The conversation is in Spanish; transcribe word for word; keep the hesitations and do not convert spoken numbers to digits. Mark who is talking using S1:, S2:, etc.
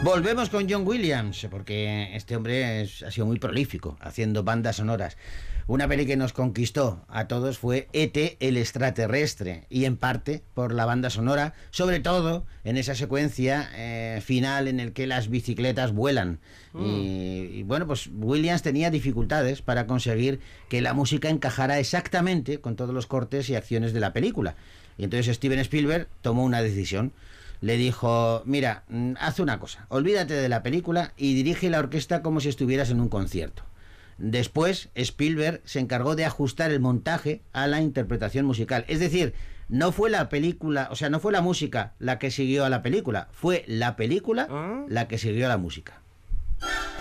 S1: Volvemos con John Williams, porque este hombre es, ha sido muy prolífico haciendo bandas sonoras. Una peli que nos conquistó a todos fue E T el extraterrestre, y en parte por la banda sonora, sobre todo en esa secuencia eh, final en el que las bicicletas vuelan. Mm. Y, y bueno, pues Williams tenía dificultades para conseguir que la música encajara exactamente con todos los cortes y acciones de la película. Y entonces Steven Spielberg tomó una decisión. Le dijo, mira, haz una cosa, olvídate de la película y dirige la orquesta como si estuvieras en un concierto. Después, Spielberg se encargó de ajustar el montaje a la interpretación musical. Es decir, no fue la película, o sea, no fue la música la que siguió a la película, fue la película ¿Ah? la que siguió a la música.